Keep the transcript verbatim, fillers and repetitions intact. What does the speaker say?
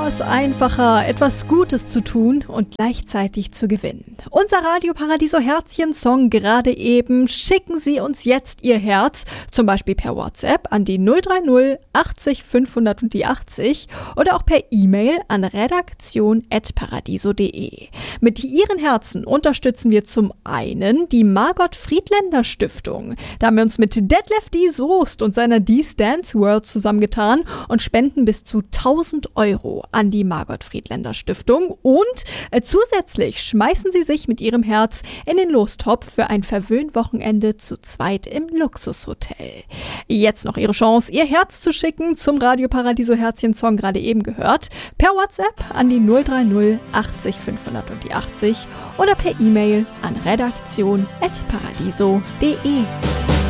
war es einfacher, etwas Gutes zu tun und gleichzeitig zu gewinnen. Unser Radio Paradiso Herzchen-Song gerade eben. Schicken Sie uns jetzt Ihr Herz, zum Beispiel per WhatsApp an die null drei null achtzig fünfhundert und die achtzig oder auch per E-Mail an redaktion at paradiso punkt de. Mit Ihren Herzen unterstützen wir zum einen die Margot Friedländer Stiftung. Da haben wir uns mit Detlef D. Soest und seiner D's Dance World zusammengetan und spenden bis zu tausend Euro an die Margot Friedländer Stiftung. Und äh, zusätzlich schmeißen sie sich mit ihrem Herz in den Lostopf für ein Verwöhnwochenende zu zweit im Luxushotel. Jetzt noch Ihre Chance, Ihr Herz zu schicken, zum Radio Paradiso Herzchen-Song gerade eben gehört, per WhatsApp an die null drei null achtzig fünfhundert und die achtzig oder per E-Mail an redaktion at paradiso punkt de.